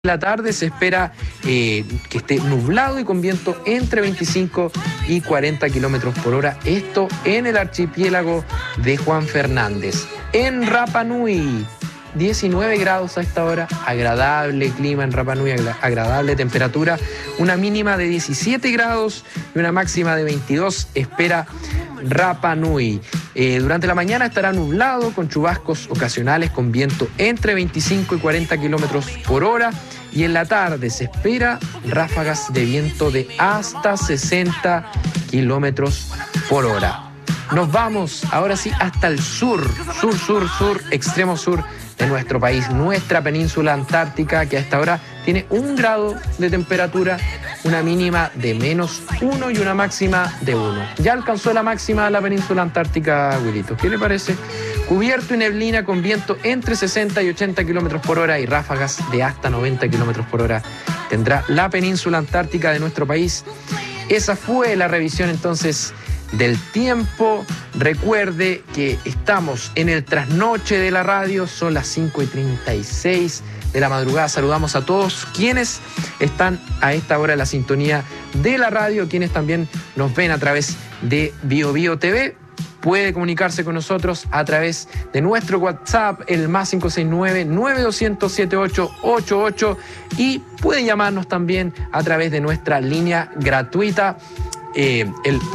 La tarde se espera que esté nublado y con viento entre 25 y 40 kilómetros por hora. Esto en el archipiélago de Juan Fernández. En Rapa Nui, 19 grados a esta hora. Agradable clima en Rapa Nui, agradable temperatura. Una mínima de 17 grados y una máxima de 22 espera Rapa Nui. Durante la mañana estará nublado con chubascos ocasionales con viento entre 25 y 40 kilómetros por hora. Y en la tarde se espera ráfagas de viento de hasta 60 kilómetros por hora. Nos vamos ahora sí hasta el sur, extremo sur de nuestro país, nuestra península antártica, que a esta hora tiene 1 grado de temperatura, una mínima de -1 y una máxima de 1. Ya alcanzó la máxima la península antártica, Wilito. ¿Qué le parece? Cubierto y neblina con viento entre 60 y 80 kilómetros por hora y ráfagas de hasta 90 kilómetros por hora tendrá la península antártica de nuestro país. Esa fue la revisión entonces del tiempo. Recuerde que estamos en el trasnoche de la radio, son las 5:36 de la madrugada. Saludamos a todos quienes están a esta hora en la sintonía de la radio, quienes también nos ven a través de BioBio TV. Puede comunicarse con nosotros a través de nuestro WhatsApp, el +569 9200 7888, y puede llamarnos también a través de nuestra línea gratuita, el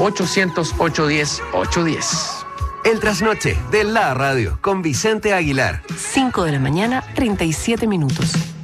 800-810-810. El trasnoche de la radio con Vicente Aguilar. 5 de la mañana, 37 minutos.